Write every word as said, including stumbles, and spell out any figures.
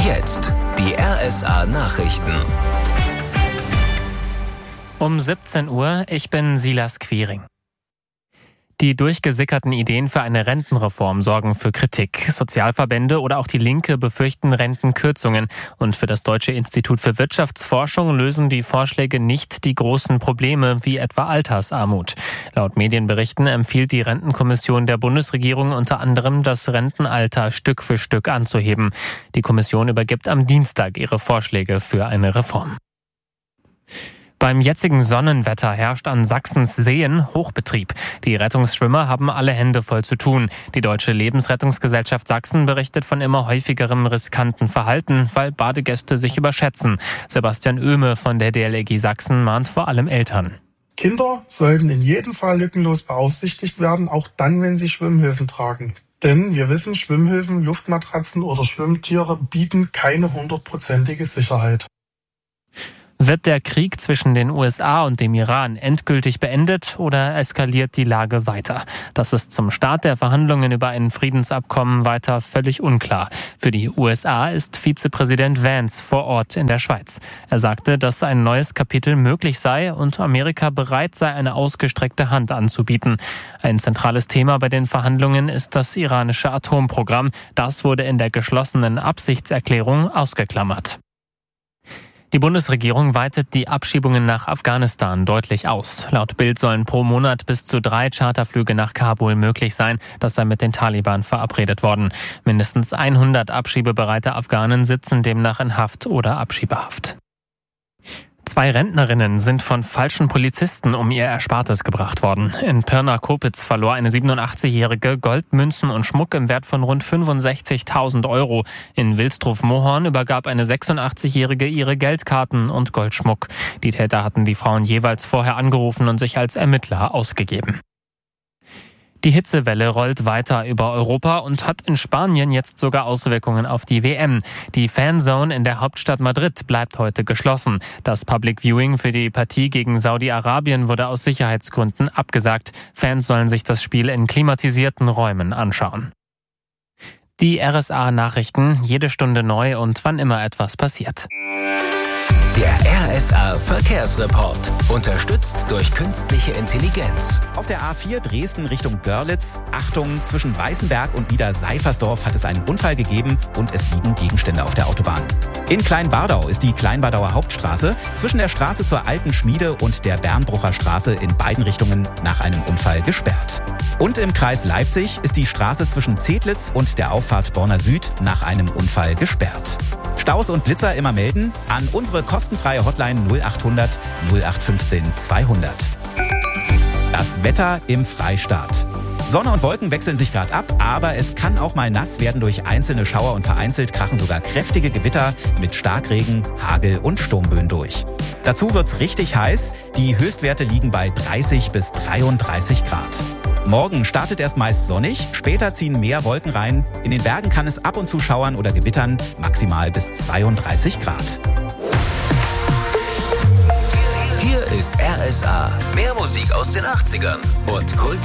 Jetzt die R S A-Nachrichten. Um siebzehn Uhr, ich bin Silas Quiring. Die durchgesickerten Ideen für eine Rentenreform sorgen für Kritik. Sozialverbände oder auch die Linke befürchten Rentenkürzungen. Und für das Deutsche Institut für Wirtschaftsforschung lösen die Vorschläge nicht die großen Probleme wie etwa Altersarmut. Laut Medienberichten empfiehlt die Rentenkommission der Bundesregierung unter anderem, das Rentenalter Stück für Stück anzuheben. Die Kommission übergibt am Dienstag ihre Vorschläge für eine Reform. Beim jetzigen Sonnenwetter herrscht an Sachsens Seen Hochbetrieb. Die Rettungsschwimmer haben alle Hände voll zu tun. Die Deutsche Lebensrettungsgesellschaft Sachsen berichtet von immer häufigerem riskanten Verhalten, weil Badegäste sich überschätzen. Sebastian Oehme von der D L R G Sachsen mahnt vor allem Eltern. Kinder sollten in jedem Fall lückenlos beaufsichtigt werden, auch dann, wenn sie Schwimmhöfen tragen. Denn wir wissen, Schwimmhöfen, Luftmatratzen oder Schwimmtiere bieten keine hundertprozentige Sicherheit. Wird der Krieg zwischen den U S A und dem Iran endgültig beendet oder eskaliert die Lage weiter? Das ist zum Start der Verhandlungen über ein Friedensabkommen weiter völlig unklar. Für die U S A ist Vizepräsident Vance vor Ort in der Schweiz. Er sagte, dass ein neues Kapitel möglich sei und Amerika bereit sei, eine ausgestreckte Hand anzubieten. Ein zentrales Thema bei den Verhandlungen ist das iranische Atomprogramm. Das wurde in der geschlossenen Absichtserklärung ausgeklammert. Die Bundesregierung weitet die Abschiebungen nach Afghanistan deutlich aus. Laut Bild sollen pro Monat bis zu drei Charterflüge nach Kabul möglich sein. Das sei mit den Taliban verabredet worden. Mindestens hundert abschiebebereite Afghanen sitzen demnach in Haft oder Abschiebehaft. Zwei Rentnerinnen sind von falschen Polizisten um ihr Erspartes gebracht worden. In Pirna-Kopitz verlor eine siebenundachtzigjährige Gold, Münzen und Schmuck im Wert von rund fünfundsechzigtausend Euro. In Wilsdruf-Mohorn übergab eine sechsundachtzigjährige ihre Geldkarten und Goldschmuck. Die Täter hatten die Frauen jeweils vorher angerufen und sich als Ermittler ausgegeben. Die Hitzewelle rollt weiter über Europa und hat in Spanien jetzt sogar Auswirkungen auf die W M. Die Fanzone in der Hauptstadt Madrid bleibt heute geschlossen. Das Public Viewing für die Partie gegen Saudi-Arabien wurde aus Sicherheitsgründen abgesagt. Fans sollen sich das Spiel in klimatisierten Räumen anschauen. Die R S A-Nachrichten, jede Stunde neu und wann immer etwas passiert. Der R S A-Verkehrsreport. Unterstützt durch künstliche Intelligenz. Auf der A vier Dresden Richtung Görlitz. Achtung, zwischen Weißenberg und Nieder-Seifersdorf hat es einen Unfall gegeben und es liegen Gegenstände auf der Autobahn. In Kleinbardau ist die Kleinbardauer Hauptstraße zwischen der Straße zur Alten Schmiede und der Bernbrucher Straße in beiden Richtungen nach einem Unfall gesperrt. Und im Kreis Leipzig ist die Straße zwischen Zedlitz und der Auffahrt Borner Süd nach einem Unfall gesperrt. Staus und Blitzer immer melden an unsere kostenfreie Hotline null achthundert null acht fünfzehn zweihundert. Das Wetter im Freistaat. Sonne und Wolken wechseln sich gerade ab, aber es kann auch mal nass werden durch einzelne Schauer und vereinzelt krachen sogar kräftige Gewitter mit Starkregen, Hagel und Sturmböen durch. Dazu wird's richtig heiß. Die Höchstwerte liegen bei dreißig bis dreiunddreißig Grad. Morgen startet erst meist sonnig, später ziehen mehr Wolken rein. In den Bergen kann es ab und zu schauern oder gewittern, maximal bis zweiunddreißig Grad. Hier ist R S A. Mehr Musik aus den achtzigern und Kult.